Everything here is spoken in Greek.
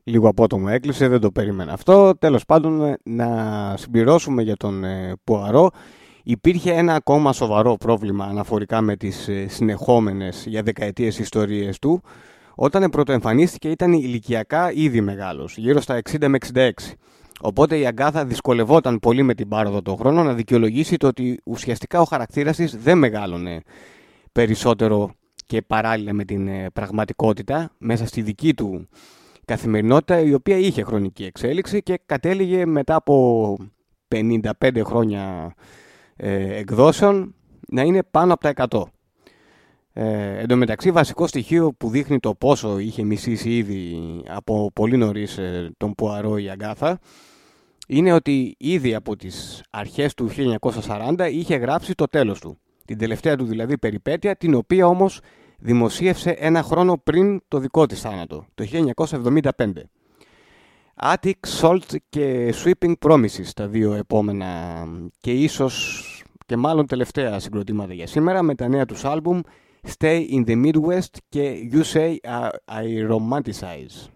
Λίγο απότομο έκλεισε, δεν το περίμενα αυτό. Τέλος πάντων, να συμπληρώσουμε για τον Πουαρό. Υπήρχε ένα ακόμα σοβαρό πρόβλημα αναφορικά με τις συνεχόμενες για δεκαετίες ιστορίες του. Όταν πρωτοεμφανίστηκε ήταν ηλικιακά ήδη μεγάλος, γύρω στα 60 με 66. Οπότε η Αγκάθα δυσκολευόταν πολύ με την πάροδο των χρόνων να δικαιολογήσει το ότι ουσιαστικά ο χαρακτήρας της δεν μεγάλωνε περισσότερο και παράλληλα με την πραγματικότητα μέσα στη δική του καθημερινότητα, η οποία είχε χρονική εξέλιξη και κατέληγε μετά από 55 χρόνια εκδόσεων να είναι πάνω από τα 100. Εν τω μεταξύ, βασικό στοιχείο που δείχνει το πόσο είχε μισήσει ήδη από πολύ νωρίς τον Πουαρό η Αγκάθα είναι ότι ήδη από τις αρχές του 1940 είχε γράψει το τέλος του. Την τελευταία του δηλαδή περιπέτεια, την οποία όμως δημοσίευσε ένα χρόνο πριν το δικό της θάνατο, το 1975. Attic, Salt και Sweeping Promises, τα δύο επόμενα και ίσως και μάλλον τελευταία συγκροτήματα για σήμερα, με τα νέα τους άλμπουμ Stay in the Midwest και You Say I Romanticize.